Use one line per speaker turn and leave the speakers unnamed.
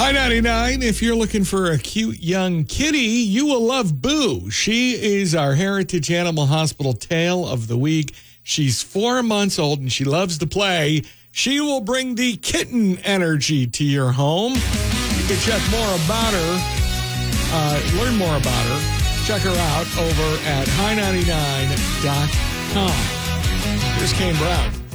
Hi, 99. If you're looking for a cute young kitty, you will love Boo. She is our Heritage Animal Hospital tale of the week. She's 4 months old and she loves to play. She will bring the kitten energy to your home. You can check more about her, learn more about her. Check her out over at high99.com. Here's Kane Brown.